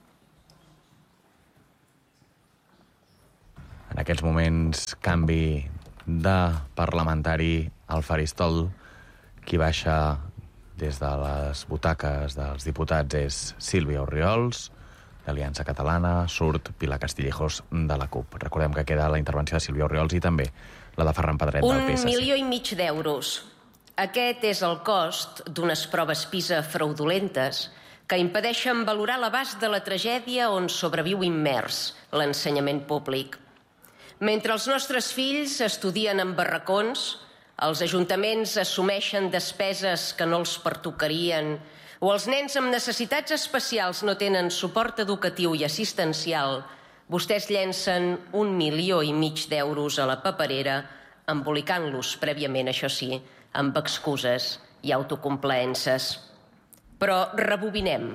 En aquests moments, canvi de parlamentari al faristol. Qui baixa des de les butaques dels diputats és Sílvia Orriols, d'Aliança Catalana, surt Pilar Castillejos de la CUP. Recordem que queda la intervenció de Sílvia Orriols i també la de Ferran Pedret del P S C. Un milió i mig d'euros. Aquest és el cost d'unes proves PISA fraudulentes que impedeixen valorar l'abast de la tragèdia on sobreviu immers l'ensenyament públic. Mentre els nostres fills estudien en barracons, els ajuntaments assumeixen despeses que no els pertocarien o els nens amb necessitats especials no tenen suport educatiu i assistencial, vostès llencen un milió i mig d'euros a la paperera, embolicant-los prèviament, això sí, amb excuses i autocomplaences. Però rebobinem.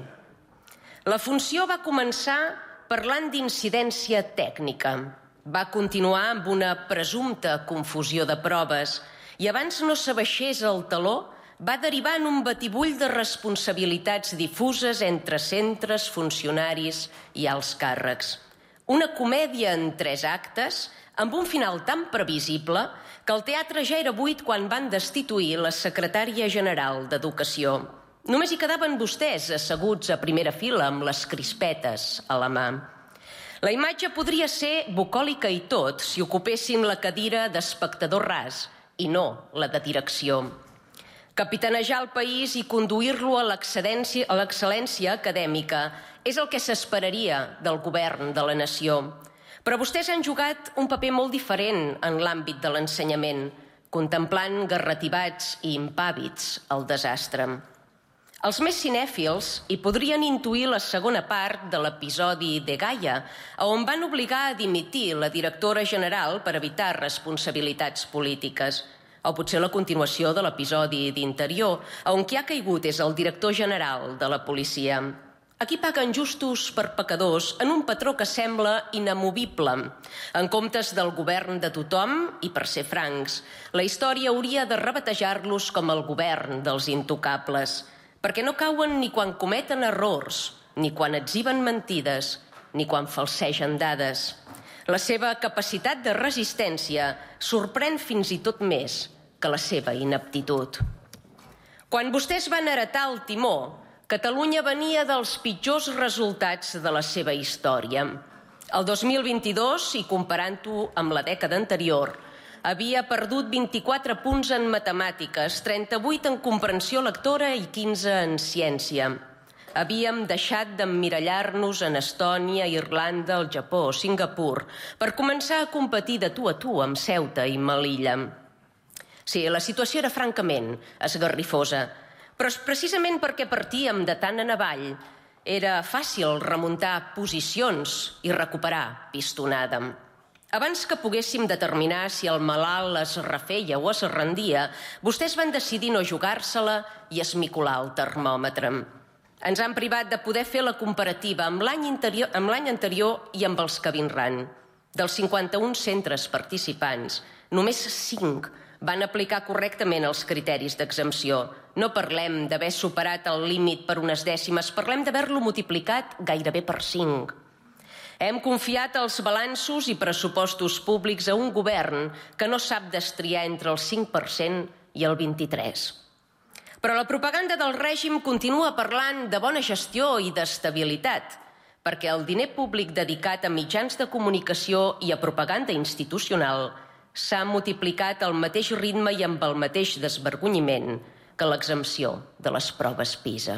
La funció va començar parlant d'incidència tècnica. Va continuar amb una presumpta confusió de proves i abans no s'abaixés el taló va derivar en un batibull de responsabilitats difuses entre centres, funcionaris i alts càrrecs. Una comèdia en tres actes amb un final tan previsible que el teatre ja era buit quan van destituir la secretària general d'Educació. Només hi quedaven vostès asseguts a primera fila amb les crispetes a la mà. La imatge podria ser bucòlica i tot si ocupessin la cadira d'espectador ras i no la de direcció. Capitanejar el país i conduir-lo a l'excel·lència acadèmica és el que s'esperaria del govern de la nació. Però vostès han jugat un paper molt diferent en l'àmbit de l'ensenyament, contemplant garrativats i impàvids el desastre. Els més cinèfils hi podrien intuir la segona part de l'episodi de Gaia, on van obligar a dimitir la directora general per evitar responsabilitats polítiques, o potser la continuació de l'episodi d'Interior, on qui ha caigut és el director general de la policia. Aquí paguen justos per pecadors en un patró que sembla inamovible. En comptes del govern de tothom, i per ser francs, la història hauria de rebatejar-los com el govern dels intocables, perquè no cauen ni quan cometen errors, ni quan exhiben mentides, ni quan falsegen dades. La seva capacitat de resistència sorprèn fins i tot més que la seva ineptitud. Quan vostès van heretar el timó, Catalunya venia dels pitjors resultats de la seva història. El dos mil vint-i-dos, i comparant-ho amb la dècada anterior, havia perdut vint-i-quatre punts en matemàtiques, trenta-vuit en comprensió lectora i quinze en ciència. Havíem deixat d'emmirallar-nos en Estònia, Irlanda, el Japó o Singapur per començar a competir de tu a tu amb Ceuta i Melilla. Sí, la situació era francament esgarrifosa, però precisament perquè partíem de tant en avall era fàcil remuntar posicions i recuperar pistonada. Abans que poguéssim determinar si el malalt es refeia o es rendia, vostès van decidir no jugar-se-la i esmicolar el termòmetre. Ens han privat de poder fer la comparativa amb l'any anterior, amb l'any anterior i amb els que vindran. Dels cinquanta-un centres participants, només cinc van aplicar correctament els criteris d'exempció. No parlem d'haver superat el límit per unes dècimes, parlem d'haver-lo multiplicat gairebé per cinc. Hem confiat els balanços i pressupostos públics a un govern que no sap destriar entre el cinc per cent i el vint-i-tres per cent. Però la propaganda del règim continua parlant de bona gestió i d'estabilitat, perquè el diner públic dedicat a mitjans de comunicació i a propaganda institucional s'ha multiplicat al mateix ritme i amb el mateix desvergonyiment que l'exempció de les proves PISA.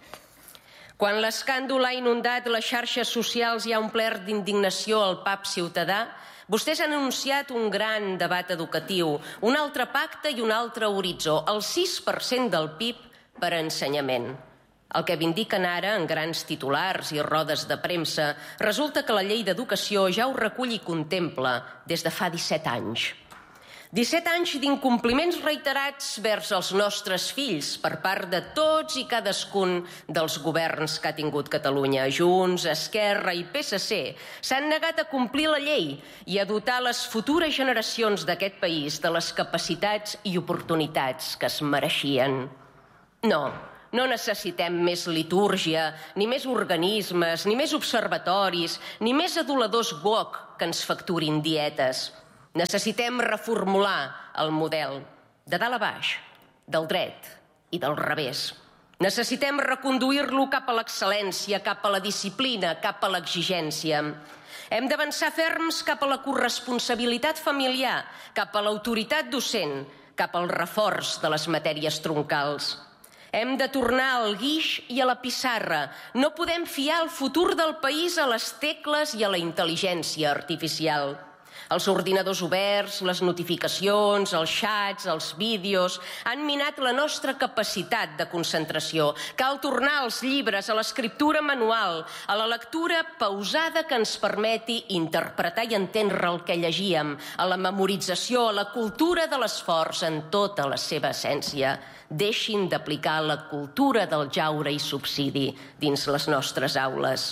Quan l'escàndol ha inundat les xarxes socials i ha omplert d'indignació el pap ciutadà, Vostès han anunciat un gran debat educatiu, un altre pacte i un altre horitzó, el sis per cent del P I B per a ensenyament. El que vindiquen ara en grans titulars i rodes de premsa resulta que la llei d'educació ja ho recull i contempla des de fa disset anys. disset anys d'incompliments reiterats vers els nostres fills per part de tots i cadascun dels governs que ha tingut Catalunya. Junts, Esquerra i P S C s'han negat a complir la llei i a dotar les futures generacions d'aquest país de les capacitats i oportunitats que es mereixien. No, no necessitem més litúrgia, ni més organismes, ni més observatoris, ni més aduladors woke que ens facturin dietes. Necessitem reformular el model de dalt a baix, del dret i del revés. Necessitem reconduir-lo cap a l'excel·lència, cap a la disciplina, cap a l'exigència. Hem d'avançar ferms cap a la corresponsabilitat familiar, cap a l'autoritat docent, cap al reforç de les matèries troncals. Hem de tornar al guix i a la pissarra. No podem fiar el futur del país a les tecles i a la intel·ligència artificial. Els ordinadors oberts, les notificacions, els xats, els vídeos han minat la nostra capacitat de concentració. Cal tornar als llibres, a l'escriptura manual, a la lectura pausada que ens permeti interpretar i entendre el que llegíem, a la memorització, a la cultura de l'esforç en tota la seva essència. Deixin d'aplicar la cultura del jaure i subsidi dins les nostres aules.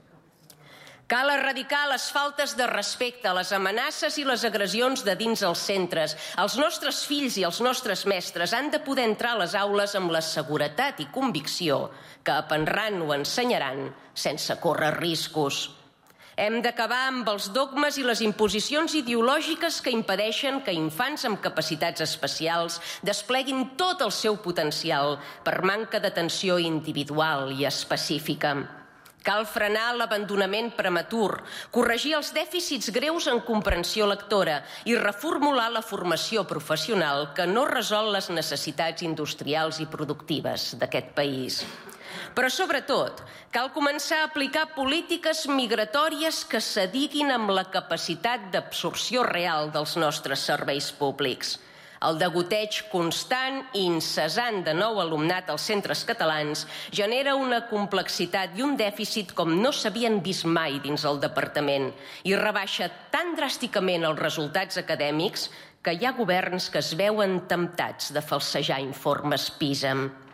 Cal erradicar les faltes de respecte, les amenaces i les agressions de dins els centres. Els nostres fills i els nostres mestres han de poder entrar a les aules amb la seguretat i convicció que aprendran o ensenyaran sense córrer riscos. Hem d'acabar amb els dogmes i les imposicions ideològiques que impedeixen que infants amb capacitats especials despleguin tot el seu potencial per manca d'atenció individual i específica. Cal frenar l'abandonament prematur, corregir els dèficits greus en comprensió lectora i reformular la formació professional que no resol les necessitats industrials i productives d'aquest país. Però, sobretot, cal començar a aplicar polítiques migratòries que s'adiguin amb la capacitat d'absorció real dels nostres serveis públics. El degoteig constant i incessant de nou alumnat als centres catalans genera una complexitat i un dèficit com no s'havien vist mai dins el departament i rebaixa tan dràsticament els resultats acadèmics que hi ha governs que es veuen temptats de falsejar informes PISA.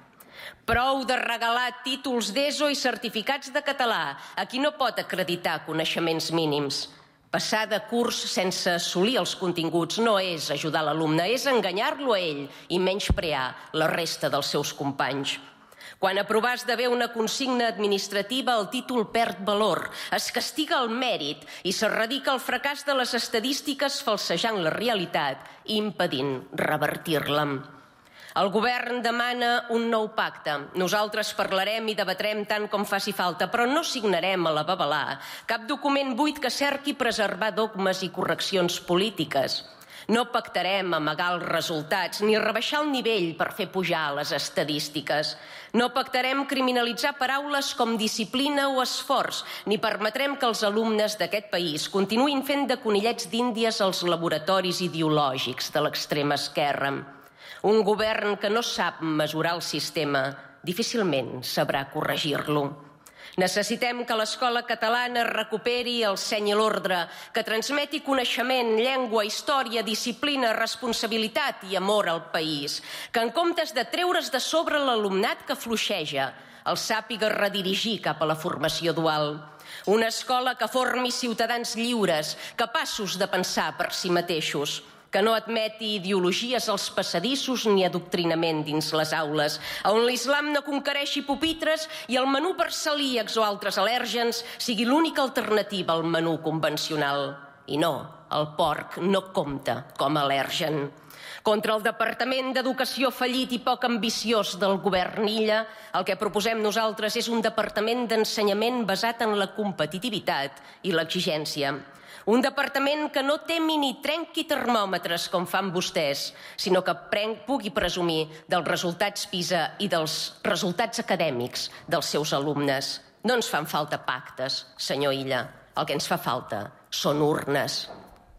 Prou de regalar títols d'ESO i certificats de català a qui no pot acreditar coneixements mínims. Passar de curs sense assolir els continguts no és ajudar l'alumne, és enganyar-lo a ell i menysprear la resta dels seus companys. Quan aprovar esdevé una consigna administrativa, el títol perd valor, es castiga el mèrit i s'erradica el fracàs de les estadístiques falsejant la realitat i impedint revertir-la. El govern demana un nou pacte. Nosaltres parlarem i debatrem tant com faci falta, però no signarem a la babalà cap document buit que cerqui preservar dogmes i correccions polítiques. No pactarem amagar els resultats ni rebaixar el nivell per fer pujar les estadístiques. No pactarem criminalitzar paraules com disciplina o esforç, ni permetrem que els alumnes d'aquest país continuïn fent de conillets d'índies als laboratoris ideològics de l'extrema esquerra. Un govern que no sap mesurar el sistema difícilment sabrà corregir-lo. Necessitem que l'escola catalana recuperi el seny i l'ordre, que transmeti coneixement, llengua, història, disciplina, responsabilitat i amor al país, que en comptes de treure's de sobre l'alumnat que fluixeja, el sàpiga redirigir cap a la formació dual. Una escola que formi ciutadans lliures, capaços de pensar per si mateixos, que no admeti ideologies als passadissos ni adoctrinament dins les aules, on l'islam no conquereixi pupitres i el menú per celíacs o altres al·lèrgens sigui l'única alternativa al menú convencional. I no, el porc no compta com a al·lèrgen. Contra el Departament d'Educació fallit i poc ambiciós del govern Illa, el que proposem nosaltres és un departament d'ensenyament basat en la competitivitat i l'exigència. Un departament que no temi ni trenqui termòmetres com fan vostès, sinó que pugui presumir dels resultats PISA i dels resultats acadèmics dels seus alumnes. No ens fan falta pactes, senyor Illa. El que ens fa falta són urnes.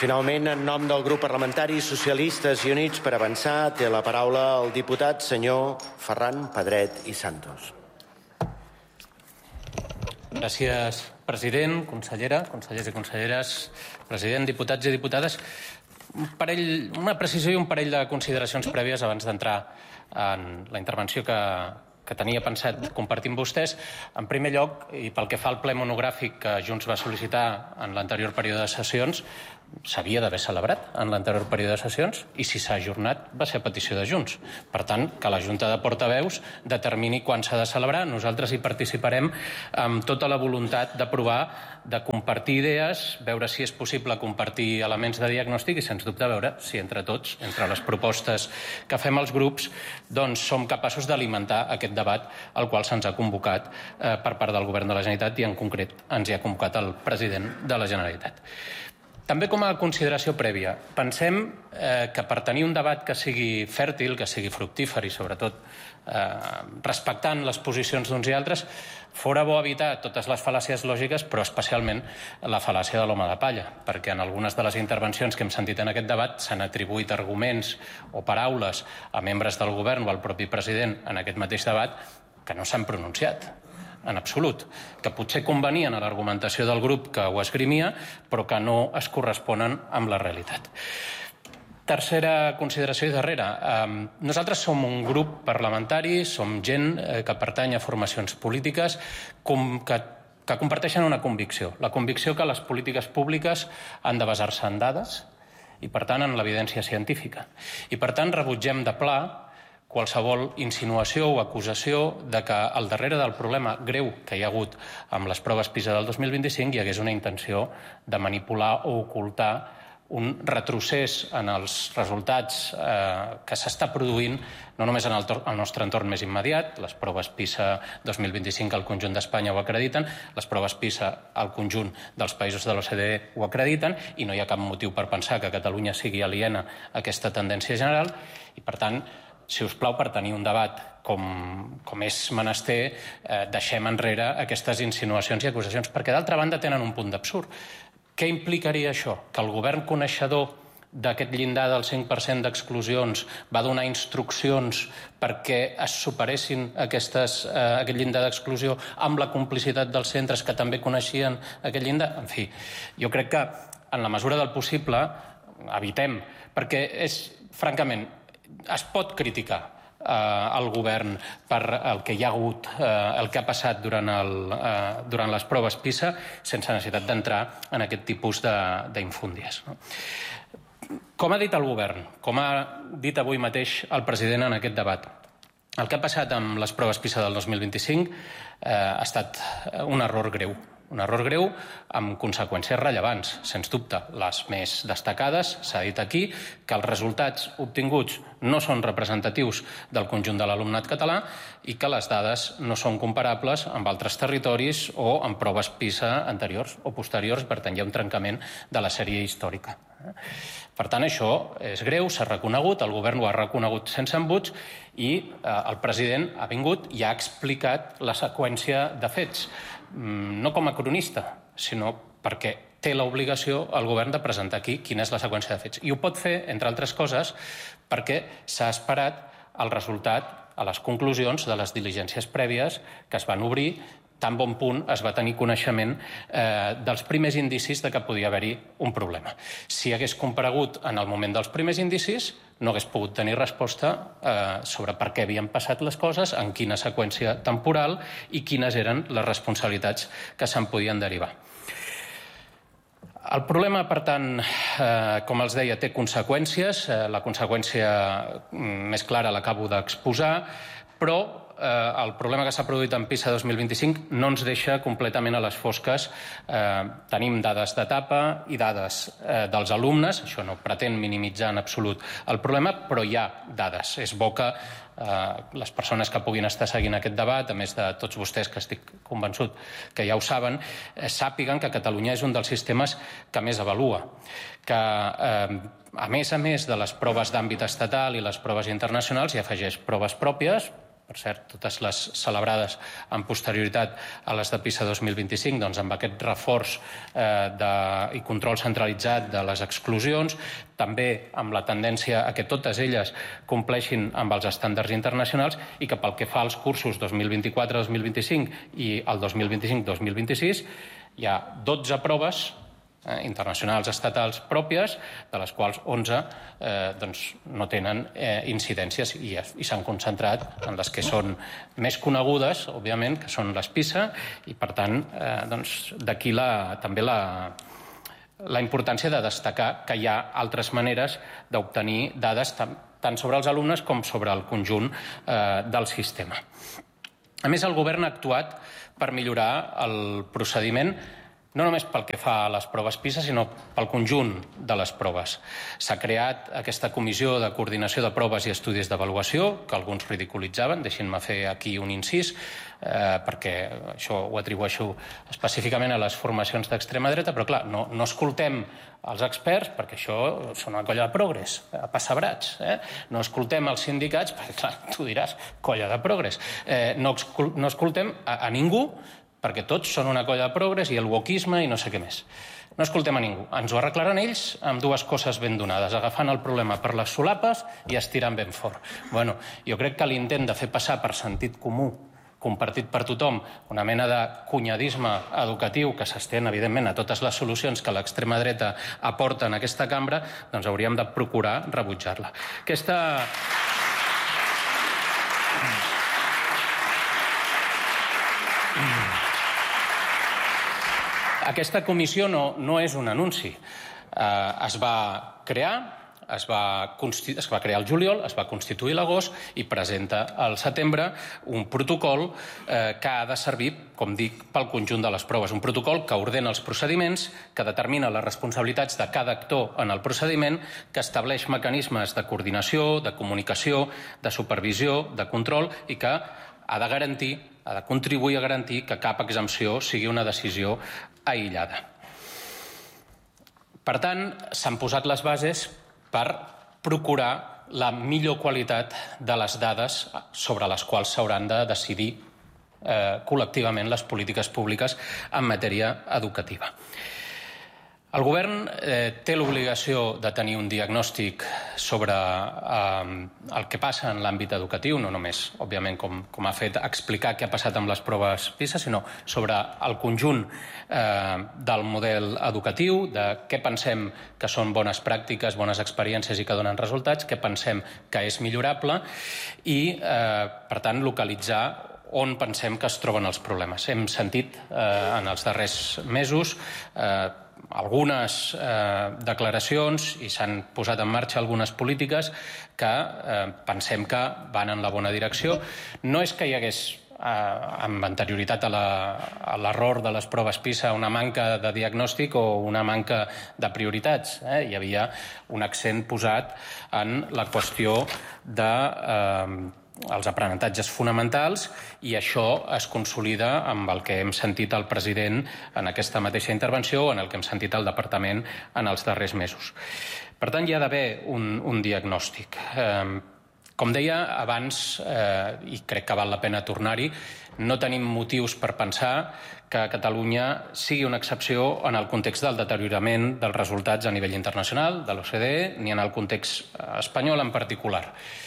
Finalment, en nom del grup parlamentari Socialistes i Units per Avançar, té la paraula el diputat senyor Ferran Pedret i Santos. Gràcies, president, consellera, consellers i conselleres, president, diputats i diputades. Un parell, una precisió i un parell de consideracions prèvies abans d'entrar en la intervenció que, que tenia pensat compartir amb vostès. En primer lloc, i pel que fa al ple monogràfic que Junts va sol·licitar en l'anterior període de sessions, s'havia d'haver celebrat en l'anterior període de sessions i si s'ha ajornat va ser a petició de Junts. Per tant, que la Junta de Portaveus determini quan s'ha de celebrar. Nosaltres hi participarem amb tota la voluntat d'aprovar, de compartir idees, veure si és possible compartir elements de diagnòstic i, sens dubte, veure si entre tots, entre les propostes que fem els grups, doncs som capaços d'alimentar aquest debat al qual se'ns ha convocat eh, per part del Govern de la Generalitat i, en concret, ens hi ha convocat el president de la Generalitat. També com a consideració prèvia, pensem eh, que per tenir un debat que sigui fèrtil, que sigui fructífer i sobretot eh, respectant les posicions d'uns i altres, fora bo evitar totes les fal·làcies lògiques, però especialment la fal·làcia de l'home de palla, perquè en algunes de les intervencions que hem sentit en aquest debat s'han atribuït arguments o paraules a membres del govern o al propi president en aquest mateix debat que no s'han pronunciat en absolut, que potser convenien a l'argumentació del grup que ho esgrimia, però que no es corresponen amb la realitat. Tercera consideració i darrera. Eh, nosaltres som un grup parlamentari, som gent eh, que pertany a formacions polítiques com que, que comparteixen una convicció. La convicció que les polítiques públiques han de basar-se en dades i, per tant, en l'evidència científica. I, per tant, rebutgem de pla qualsevol insinuació o acusació de que al darrere del problema greu que hi ha hagut amb les proves PISA del dos mil vint-i-cinc hi hagués una intenció de manipular o ocultar un retrocés en els resultats eh, que s'està produint no només en el, el nostre entorn més immediat, les proves PISA dos mil vint-i-cinc al conjunt d'Espanya ho acrediten, les proves PISA al conjunt dels països de l'O C D E ho acrediten i no hi ha cap motiu per pensar que Catalunya sigui aliena a aquesta tendència general i, per tant, si us plau, per tenir un debat com, com és menester, eh, deixem enrere aquestes insinuacions i acusacions, perquè d'altra banda tenen un punt d'absurd. Què implicaria això? Que el govern coneixedor d'aquest llindar del cinc per cent d'exclusions va donar instruccions perquè es superessin aquestes, eh, aquest llindar d'exclusió amb la complicitat dels centres que també coneixien aquest llindar? En fi, jo crec que en la mesura del possible evitem, perquè és, francament, es pot criticar eh, el govern per el que hi ha hagut, eh, el que ha passat durant, el, eh, durant les proves PISA sense necessitat d'entrar en aquest tipus d'infúndies. No? Com ha dit el govern, com ha dit avui mateix el president en aquest debat, el que ha passat amb les proves PISA del dos mil vint-i-cinc eh, ha estat un error greu. Un error greu amb conseqüències rellevants, sens dubte. Les més destacades, s'ha dit aquí, que els resultats obtinguts no són representatius del conjunt de l'alumnat català i que les dades no són comparables amb altres territoris o amb proves PISA anteriors o posteriors, per tant hi ha un trencament de la sèrie històrica. Per tant, això és greu, s'ha reconegut, el govern ho ha reconegut sense embuts i eh, el president ha vingut i ha explicat la seqüència de fets. No com a cronista, sinó perquè té l'obligació el govern de presentar aquí quina és la seqüència de fets. I ho pot fer, entre altres coses, perquè s'ha esperat el resultat a les conclusions de les diligències prèvies que es van obrir tan bon punt es va tenir coneixement eh, dels primers indicis de que podia haver-hi un problema. Si hagués comparegut en el moment dels primers indicis, no hagués pogut tenir resposta eh, sobre per què havien passat les coses, en quina seqüència temporal i quines eren les responsabilitats que se'n podien derivar. El problema, per tant, eh, com els deia, té conseqüències. Eh, la conseqüència més clara l'acabo d'exposar, però eh, el problema que s'ha produït en PISA dos mil vint-i-cinc no ens deixa completament a les fosques. Eh, tenim dades d'etapa i dades eh, dels alumnes, això no pretén minimitzar en absolut el problema, però hi ha dades. És bo que eh, les persones que puguin estar seguint aquest debat, a més de tots vostès que estic convençut que ja ho saben, eh, sàpiguen que Catalunya és un dels sistemes que més avalua, que eh, a més a més de les proves d'àmbit estatal i les proves internacionals hi afegeix proves pròpies, per cert, totes les celebrades amb posterioritat a les de PISA dos mil vint-i-cinc, doncs amb aquest reforç eh, de, i control centralitzat de les exclusions, també amb la tendència a que totes elles compleixin amb els estàndards internacionals i que pel que fa als cursos dos mil vint-i-quatre dos mil vint-i-cinc i el dos mil vint-i-cinc dos mil vint-i-sis hi ha dotze proves eh, internacionals estatals pròpies, de les quals onze eh, doncs, no tenen eh, incidències i, i s'han concentrat en les que són més conegudes, òbviament, que són les PISA, i per tant eh, doncs, d'aquí la, també la, la importància de destacar que hi ha altres maneres d'obtenir dades tant, tant sobre els alumnes com sobre el conjunt eh, del sistema. A més, el govern ha actuat per millorar el procediment no només pel que fa a les proves PISA, sinó pel conjunt de les proves. S'ha creat aquesta comissió de coordinació de proves i estudis d'avaluació, que alguns ridiculitzaven, deixin-me fer aquí un incís, eh, perquè això ho atribueixo específicament a les formacions d'extrema dreta, però clar, no, no escoltem els experts, perquè això són una colla de progres, a passabrats. Eh? No escoltem els sindicats, perquè clar, tu diràs, colla de progres. Eh, no, no escoltem a, a ningú, perquè tots són una colla de progres i el wokisme i no sé què més. No escoltem a ningú. Ens ho arreglaran ells amb dues coses ben donades, agafant el problema per les solapes i estirant ben fort. Bueno, jo crec que l'intent de fer passar per sentit comú, compartit per tothom, una mena de cunyadisme educatiu que s'estén, evidentment, a totes les solucions que l'extrema dreta aporta en aquesta cambra, doncs hauríem de procurar rebutjar-la. Aquesta... Aquesta comissió no, no és un anunci. Eh, es va crear, es va, es va crear el juliol, es va constituir l'agost i presenta al setembre un protocol eh, que ha de servir, com dic, pel conjunt de les proves. Un protocol que ordena els procediments, que determina les responsabilitats de cada actor en el procediment, que estableix mecanismes de coordinació, de comunicació, de supervisió, de control i que ha de garantir, ha de contribuir a garantir que cap exempció sigui una decisió aïllada. Per tant, s'han posat les bases per procurar la millor qualitat de les dades sobre les quals s'hauran de decidir eh, col·lectivament les polítiques públiques en matèria educativa. El govern eh, té l'obligació de tenir un diagnòstic sobre eh, el que passa en l'àmbit educatiu, no només, òbviament, com, com ha fet explicar què ha passat amb les proves PISA, sinó sobre el conjunt eh, del model educatiu, de què pensem que són bones pràctiques, bones experiències i que donen resultats, què pensem que és millorable i, eh, per tant, localitzar on pensem que es troben els problemes. Hem sentit eh, en els darrers mesos eh, algunes eh, declaracions i s'han posat en marxa algunes polítiques que eh, pensem que van en la bona direcció. No és que hi hagués eh, amb anterioritat a l'error de les proves PISA una manca de diagnòstic o una manca de prioritats. Eh? Hi havia un accent posat en la qüestió de eh, els aprenentatges fonamentals i això es consolida amb el que hem sentit el president en aquesta mateixa intervenció o en el que hem sentit el departament en els darrers mesos. Per tant, hi ha d'haver un, un diagnòstic. Eh, com deia abans, eh, i crec que val la pena tornar-hi, no tenim motius per pensar que Catalunya sigui una excepció en el context del deteriorament dels resultats a nivell internacional, de l'O C D E, ni en el context espanyol en particular.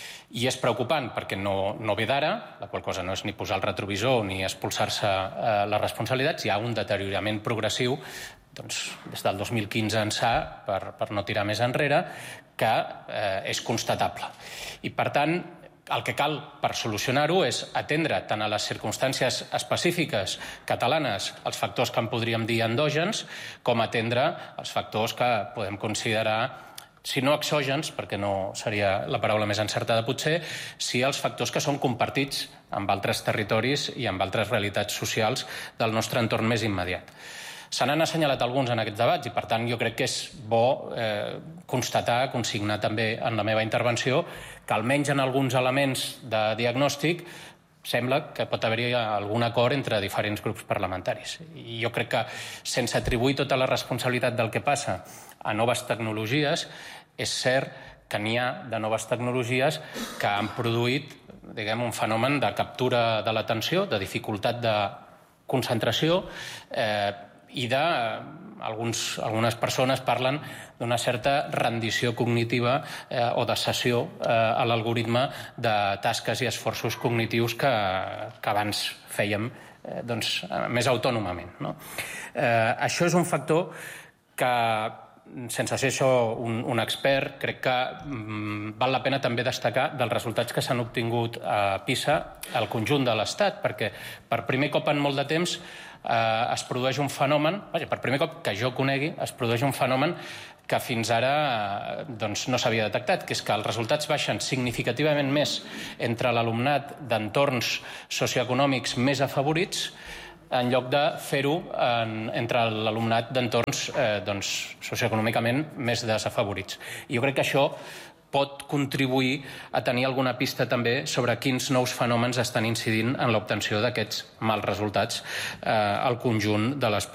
I és preocupant perquè no, no ve d'ara, la qual cosa no és ni posar el retrovisor ni expulsar-se eh, les responsabilitats, hi ha un deteriorament progressiu doncs, des del dos mil quinze ençà, per, per no tirar més enrere, que eh, és constatable. I per tant, el que cal per solucionar-ho és atendre tant a les circumstàncies específiques catalanes els factors que en podríem dir endògens, com atendre els factors que podem considerar si no exògens, perquè no seria la paraula més encertada potser, si els factors que són compartits amb altres territoris i amb altres realitats socials del nostre entorn més immediat. Se n'han assenyalat alguns en aquests debats i, per tant, jo crec que és bo eh, constatar, consignar també en la meva intervenció, que almenys en alguns elements de diagnòstic sembla que pot haver-hi algun acord entre diferents grups parlamentaris. I jo crec que, sense atribuir tota la responsabilitat del que passa a noves tecnologies, és cert que n'hi ha de noves tecnologies que han produït, diguem, un fenomen de captura de l'atenció, de dificultat de concentració eh, i de... Alguns, algunes persones parlen d'una certa rendició cognitiva eh, o de cessió eh, a l'algoritme de tasques i esforços cognitius que, que abans fèiem eh, doncs, més autònomament. No? Eh, això és un factor que, sense ser això un, un expert, crec que mm, val la pena també destacar dels resultats que s'han obtingut a PISA al conjunt de l'Estat, perquè per primer cop en molt de temps eh, es produeix un fenomen, vaja, per primer cop que jo conegui, es produeix un fenomen que fins ara eh, doncs, no s'havia detectat, que és que els resultats baixen significativament més entre l'alumnat d'entorns socioeconòmics més afavorits en lloc de fer-ho entre l'alumnat d'entorns eh, doncs, socioeconòmicament més desafavorits. I jo crec que això pot contribuir a tenir alguna pista també sobre quins nous fenòmens estan incidint en l'obtenció d'aquests mals resultats eh, al conjunt de les